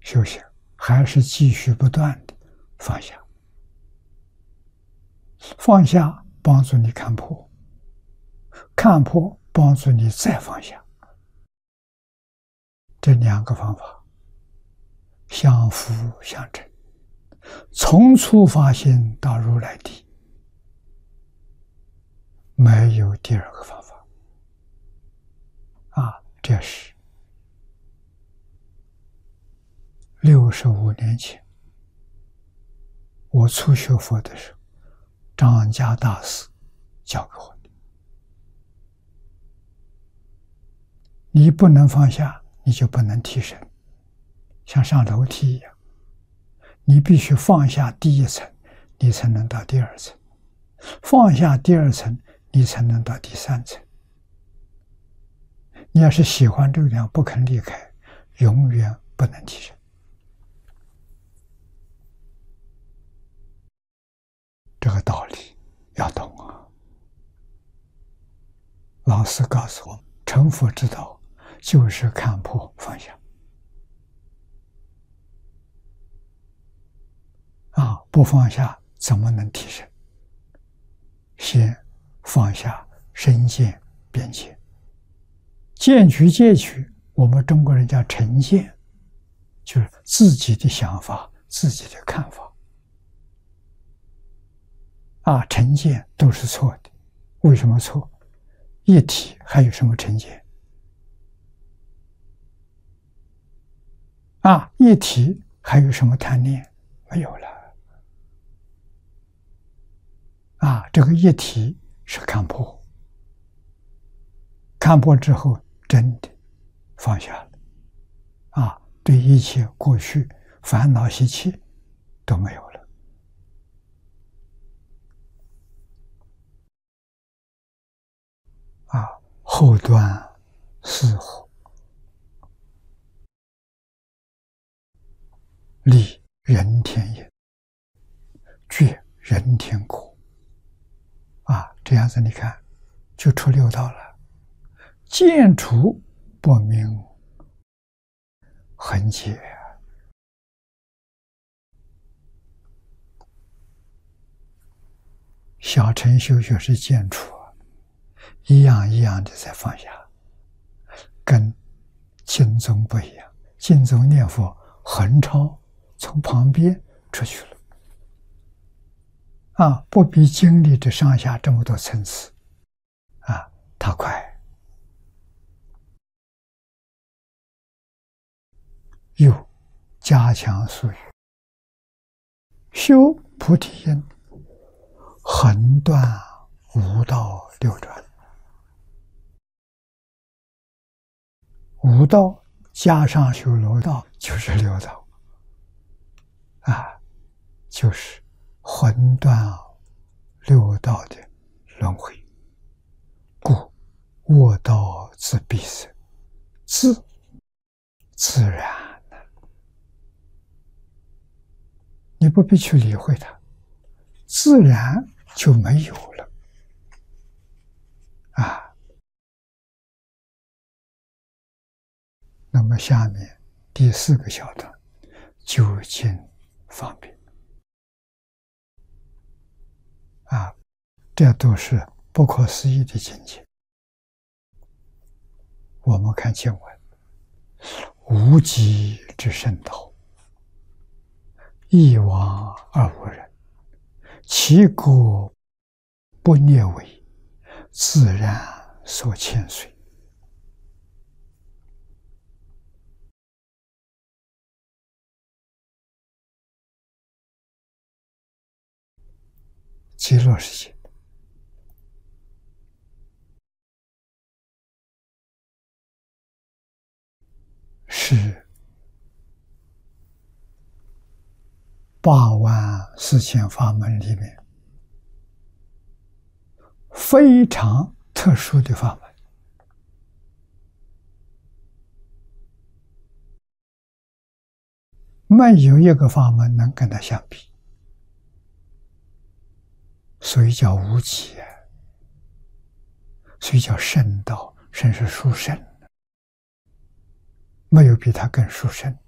修行，还是继续不断的放下。放下帮助你看破，看破帮助你再放下。这两个方法相辅相成，从初发心到如来地，没有第二个方法。这是65年前我初学佛的时候，张家大师教给我的。你不能放下，你就不能提升，像上楼梯一样，你必须放下第一层，你才能到第二层；放下第二层，你才能到第三层。你要是喜欢这个地方不肯离开，永远不能提升。这个道理要懂啊！老师告诉我们，成佛之道就是看破放下。不放下怎么能提升？先放下身见边界。见取戒取，我们中国人叫成见，就是自己的想法、自己的看法。成见都是错的。为什么错？一体还有什么成见？一体还有什么贪念？没有了。这个一体是看破，看破之后真的放下了，对一切过去烦恼习气都没有了。后端四护，立人天业，觉人天果。这样子你看，就出六道了。见除不明恒解，小乘修学是见除，一样一样的在放下，跟经宗不一样。经宗念佛横超，从旁边出去了。不比经历这上下这么多层次，它快。又加强术语，修菩提心，横断五道六转。五道加上修罗道就是六道，就是横断六道的轮回。故卧道自闭塞，自然的，你不必去理会它，自然就没有了。那么下面第4个小段，究竟方便。这都是不可思议的境界。我们看经文，无极之圣道，一往而无人，其国不列为，自然所牵随。极乐世界是84000法门里面非常特殊的法门，没有一个法门能跟它相比，所以叫无极，所以叫圣道。圣是殊胜，没有比它更殊胜。